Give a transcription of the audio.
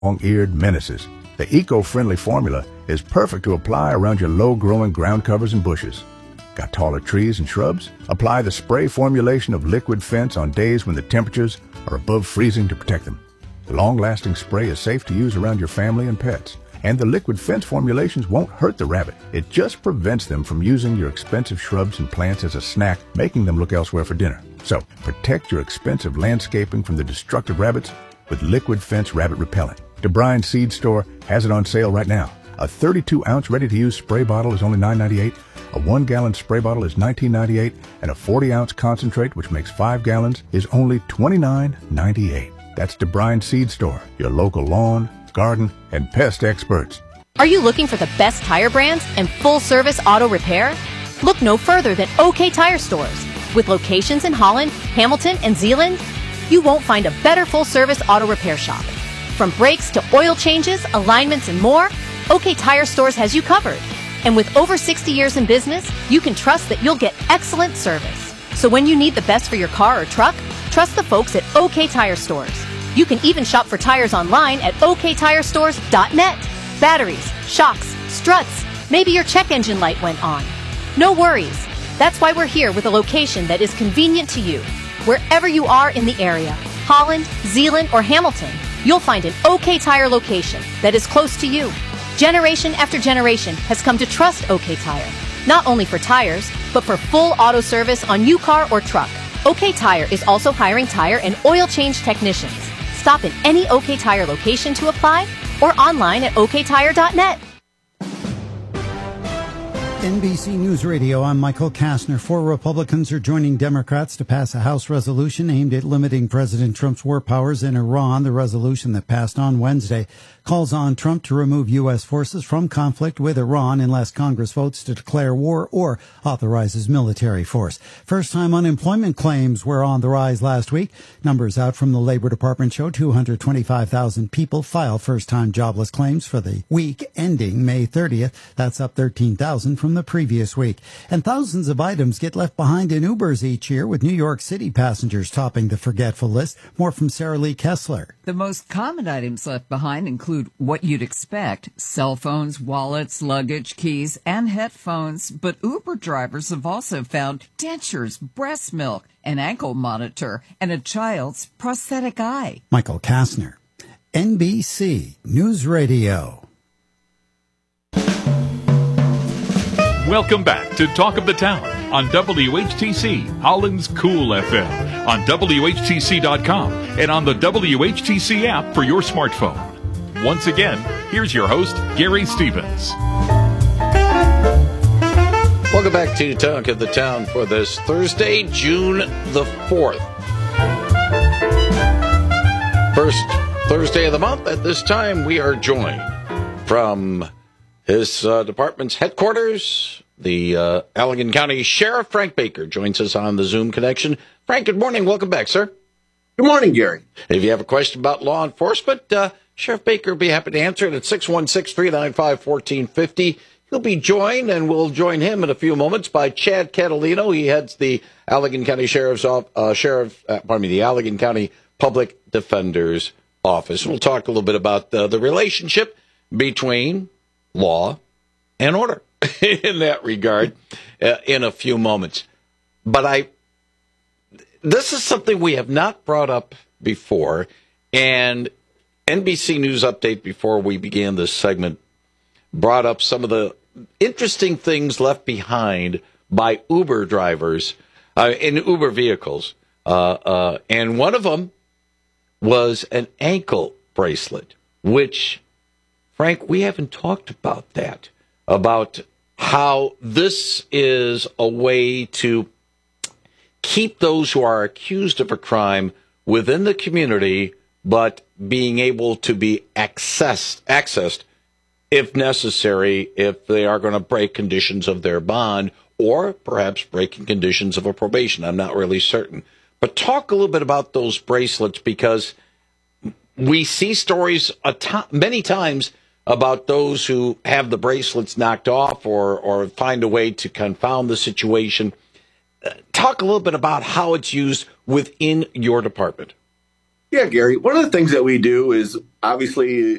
long-eared menaces. The eco-friendly formula is perfect to apply around your low-growing ground covers and bushes. Got taller trees and shrubs? Apply the spray formulation of Liquid Fence on days when the temperatures are above freezing to protect them. The long-lasting spray is safe to use around your family and pets. And the Liquid Fence formulations won't hurt the rabbit. It just prevents them from using your expensive shrubs and plants as a snack, making them look elsewhere for dinner. So, protect your expensive landscaping from the destructive rabbits with Liquid Fence Rabbit Repellent. DeBryan Seed Store has it on sale right now. A 32-ounce ready-to-use spray bottle is only $9.98. A 1-gallon spray bottle is $19.98. And a 40-ounce concentrate, which makes 5 gallons, is only $29.98. That's DeBryan Seed Store, your local lawn, garden, and pest experts. Are you looking for the best tire brands and full-service auto repair? Look no further than OK Tire Stores. With locations in Holland, Hamilton, and Zeeland, you won't find a better full-service auto repair shop. From brakes to oil changes, alignments, and more, OK Tire Stores has you covered. And with over 60 years in business, you can trust that you'll get excellent service. So when you need the best for your car or truck, trust the folks at OK Tire Stores. You can even shop for tires online at oktirestores.net. Batteries, shocks, struts, maybe your check engine light went on. No worries. That's why we're here with a location that is convenient to you. Wherever you are in the area, Holland, Zeeland, or Hamilton, you'll find an OK Tire location that is close to you. Generation after generation has come to trust OK Tire, not only for tires, but for full auto service on your car or truck. OK Tire is also hiring tire and oil change technicians. Stop in any OK Tire location to apply or online at oktire.net. NBC News Radio, I'm Michael Kastner. 4 Republicans are joining Democrats to pass a House resolution aimed at limiting President Trump's war powers in Iran. The resolution that passed on Wednesday calls on Trump to remove U.S. forces from conflict with Iran unless Congress votes to declare war or authorizes military force. First-time unemployment claims were on the rise last week. Numbers out from the Labor Department show 225,000 people filed first-time jobless claims for the week ending May 30th. That's up 13,000 from the previous week. And thousands of items get left behind in Ubers each year, with New York City passengers topping the forgetful list. More from Sarah Lee Kessler. The most common items left behind include what you'd expect: cell phones, wallets, luggage, keys, and headphones. But Uber drivers have also found dentures, breast milk, an ankle monitor, and a child's prosthetic eye. Michael Kastner, NBC News Radio. Welcome back to Talk of the Town on WHTC, Holland's Cool FM, on WHTC.com, and on the WHTC app for your smartphone. Once again, here's your host, Gary Stevens. Welcome back to Talk of the Town for this Thursday, June the 4th. First Thursday of the month. At this time, we are joined from his department's headquarters. The Allegan County Sheriff, Frank Baker, joins us on the Zoom connection. Frank, good morning. Welcome back, sir. Good morning, Gary. If you have a question about law enforcement, Sheriff Baker will be happy to answer it at 616-395-1450. He'll be joined, and we'll join him in a few moments, by Chad Catalino. He heads the Allegan County the Allegan County Public Defender's Office. We'll talk a little bit about the relationship between law and order in that regard in a few moments. But this is something we have not brought up before, and NBC News Update, before we began this segment, brought up some of the interesting things left behind by Uber drivers in Uber vehicles. And one of them was an ankle bracelet, which, Frank, we haven't talked about that, about how this is a way to keep those who are accused of a crime within the community, but being able to be accessed if necessary, if they are going to break conditions of their bond, or perhaps breaking conditions of a probation. I'm not really certain. But talk a little bit about those bracelets, because we see stories many times about those who have the bracelets knocked off or find a way to confound the situation. Talk a little bit about how it's used within your department. Yeah, Gary, one of the things that we do is obviously